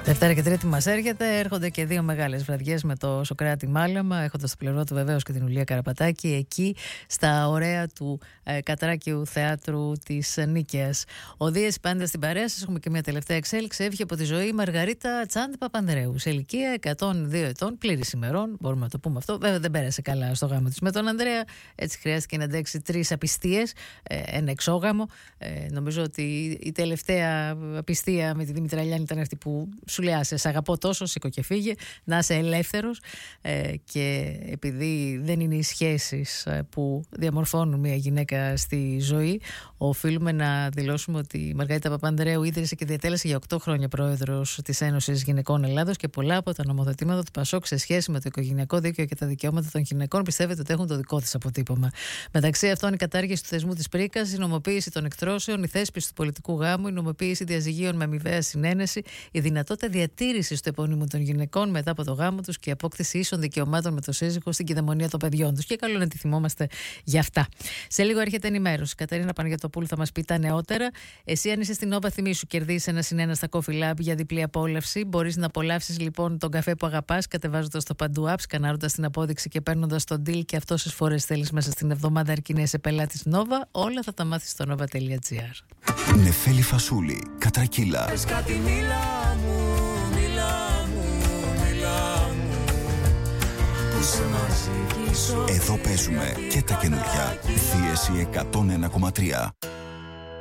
Δευτέρα και Τρίτη μας έρχονται και δύο μεγάλες βραδιές με το Σωκράτη Μάλαμα, έχοντας στο πλευρό του βεβαίως και την Ουλία Καραπατάκη, εκεί στα ωραία του Κατράκιου Θεάτρου της Νίκαιας. Ο Δίες πάντα στην παρέα σας, έχουμε και μια τελευταία εξέλιξη. Έφυγε από τη ζωή η Μαργαρίτα Τσάντη Παπανδρέου, σε ηλικία 102 ετών, πλήρης ημερών, μπορούμε να το πούμε αυτό. Βέβαια δεν πέρασε καλά στο γάμο της με τον Ανδρέα, έτσι χρειάστηκε να αντέξει 3 απιστίες, ένα εξώγαμο. Νομίζω ότι η τελευταία απιστία με τη Δημητραλιάνη ήταν αυτή που σου λέει: «Σ' αγαπώ τόσο, σήκω και φύγε, να είσαι ελεύθερος». Και επειδή δεν είναι οι σχέσεις που διαμορφώνουν μια γυναίκα στη ζωή, οφείλουμε να δηλώσουμε ότι η Μαργαρίτα Παπανδρέου ίδρυσε και διατέλεσε για 8 χρόνια πρόεδρος της Ένωσης Γυναικών Ελλάδος και πολλά από τα νομοθετήματα του ΠΑΣΟΚ σε σχέση με το οικογενειακό δίκαιο και τα δικαιώματα των γυναικών πιστεύετε ότι έχουν το δικό της αποτύπωμα. Μεταξύ αυτών, η κατάργηση του θεσμού της πρίκας, η νομοποίηση των εκτρώσεων, η θέσπιση του πολιτικού γάμου, η νομοποίηση διαζυγίων με αμοιβαία συνένεση, η δυνατότητα διατήρησης του επωνύμου των γυναικών μετά από το γάμο τους και η απόκτηση ίσων δικαιωμάτων με το σύζυγο στην κυδαιμονία των παιδιών τους. Και καλό είναι να τη θυμόμαστε για αυτά. Σε λίγο έρχεται ενημέρωση. Η Κατερίνα Παναγιωτοπούλου θα μας πει τα νεότερα. Εσύ, αν είσαι στην Nova, θυμίσου, κερδίσει 1+1 στα Coffee Lab για διπλή απόλαυση. Μπορείς να απολαύσεις λοιπόν τον καφέ που αγαπάς, κατεβάζοντας το Παντού App, σκανάροντας την απόδειξη και παίρνοντας τον deal και αυτό όσες φορές θέλεις μέσα στην εβδομάδα, αρκεί να είσαι πελάτης Nova. Όλα θα τα μάθεις στο nova.gr. Νεφέλη Φασούλη, Κατρακύλα. Εδώ παίζουμε και τα καινούργια. Δίεση 101,3.